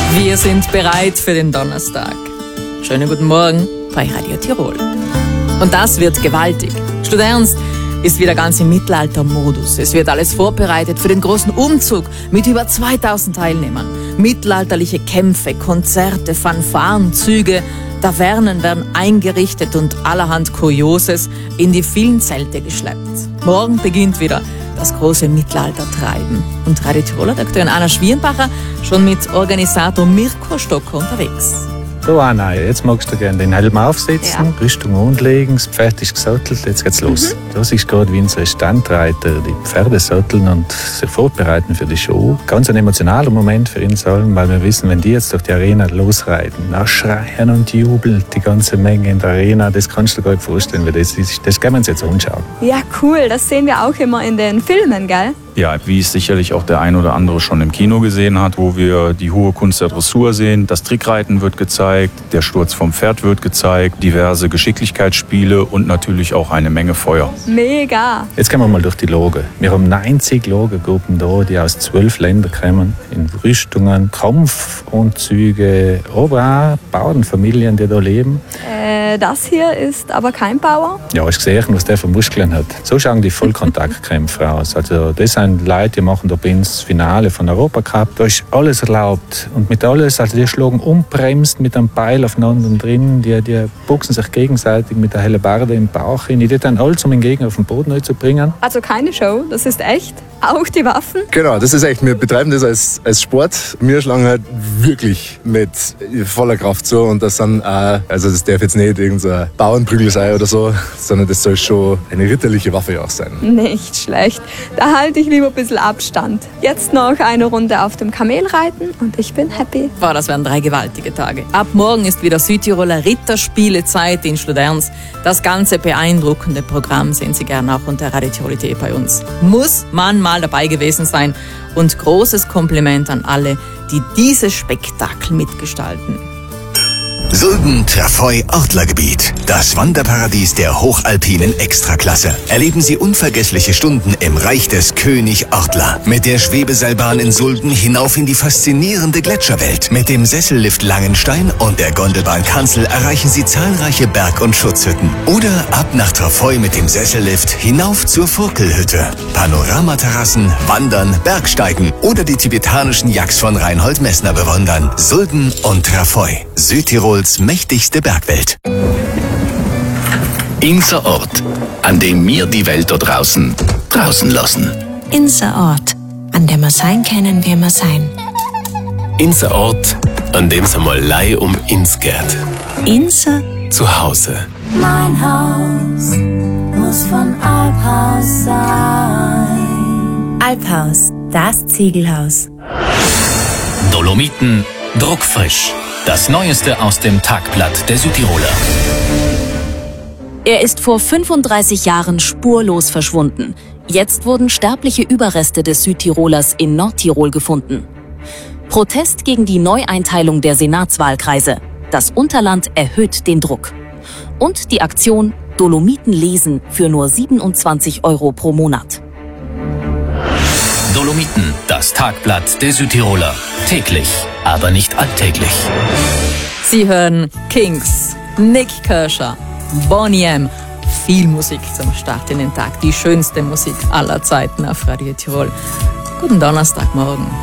Wir sind bereit für den Donnerstag. Schönen guten Morgen bei Radio Tirol. Und das wird gewaltig. Studernst ist wieder ganz im Mittelalter-Modus. Es wird alles vorbereitet für den großen Umzug mit über 2000 Teilnehmern. Mittelalterliche Kämpfe, Konzerte, Fanfaren, Züge, Tavernen werden eingerichtet und allerhand Kurioses in die vielen Zelte geschleppt. Morgen beginnt wieder das große Mittelaltertreiben. Und Radio Tirol-Redakteurin Anna Schwierenbacher schon mit Organisator Mirko Stocker unterwegs. So Anna, jetzt magst du gerne den Helm aufsetzen, ja. Rüstung anlegen, das Pferd ist gesattelt, jetzt geht's los. Das ist gerade wie unsere Standreiter, die Pferde satteln und sich vorbereiten für die Show. Ganz ein emotionaler Moment für uns allen, weil wir wissen, wenn die jetzt durch die Arena losreiten, nach schreien und jubeln, die ganze Menge in der Arena, das kannst du dir gar nicht vorstellen, wie das ist. Das können wir uns jetzt anschauen. Ja, cool, das sehen wir auch immer in den Filmen, gell? Ja, wie es sicherlich auch der ein oder andere schon im Kino gesehen hat, wo wir die hohe Kunst der Dressur sehen. Das Trickreiten wird gezeigt, der Sturz vom Pferd wird gezeigt, diverse Geschicklichkeitsspiele und natürlich auch eine Menge Feuer. Mega! Jetzt gehen wir mal durch die Loge. Wir haben 90 Logengruppen da, die aus 12 Ländern kommen, in Rüstungen, Kampfanzüge, aber auch Bauernfamilien, die da leben. Das hier ist aber kein Bauer? Ja, hast gesehen, was der für Muskeln hat. So schauen die Vollkontaktkämpfer aus. Also das sind Leute, die machen da bei uns das Finale von Europacup. Da ist alles erlaubt. Und mit alles, also die schlagen unbremst mit einem Beil aufeinander drin, die boxen sich gegenseitig mit der Hellebarde im Bauch hin. Die dann alles, um den Gegner auf den Boden zu bringen. Also keine Show, das ist echt? Auch die Waffen? Genau, das ist echt. Wir betreiben das als Sport. Wir schlagen halt wirklich mit voller Kraft zu. Und das sind auch, also das darf jetzt nicht irgendein Bauernprügel sein oder so, sondern das soll schon eine ritterliche Waffe auch sein. Nicht schlecht. Da halte ich lieber ein bisschen Abstand. Jetzt noch eine Runde auf dem Kamel reiten und ich bin happy. Boah, das werden 3 gewaltige Tage. Ab morgen ist wieder Südtiroler Ritterspielezeit in Studerns. Das ganze beeindruckende Programm sehen Sie gerne auch unter radio.tirol.at bei uns. Muss man mal dabei gewesen sein. Und großes Kompliment an alle, die dieses Spektakel mitgestalten. Sulden-Trafoi-Ortlergebiet. Das Wanderparadies der hochalpinen Extraklasse. Erleben Sie unvergessliche Stunden im Reich des König Ortler. Mit der Schwebeseilbahn in Sulden hinauf in die faszinierende Gletscherwelt. Mit dem Sessellift Langenstein und der Gondelbahn Kanzel erreichen Sie zahlreiche Berg- und Schutzhütten. Oder ab nach Trafoi mit dem Sessellift hinauf zur Furkelhütte. Panoramaterrassen, Wandern, Bergsteigen oder die tibetanischen Yaks von Reinhold Messner bewundern. Sulden und Trafoi. Südtirols mächtigste Bergwelt. Unser Ort, an dem wir die Welt da draußen lassen. Unser Ort, an dem wir sein können, wie wir sein. Unser Ort, an dem es einmal Lei um uns geht. Unser Zuhause. Mein Haus muss von Alphaus sein. Alphaus, das Ziegelhaus. Dolomiten, druckfrisch. Das Neueste aus dem Tagblatt der Südtiroler. Er ist vor 35 Jahren spurlos verschwunden. Jetzt wurden sterbliche Überreste des Südtirolers in Nordtirol gefunden. Protest gegen die Neueinteilung der Senatswahlkreise. Das Unterland erhöht den Druck. Und die Aktion Dolomiten lesen für nur 27 € pro Monat. Dolomiten, das Tagblatt der Südtiroler. Täglich, aber nicht alltäglich. Sie hören Kings, Nick Kershaw, Boney M. Viel Musik zum Start in den Tag. Die schönste Musik aller Zeiten auf Radio Tirol. Guten Donnerstagmorgen.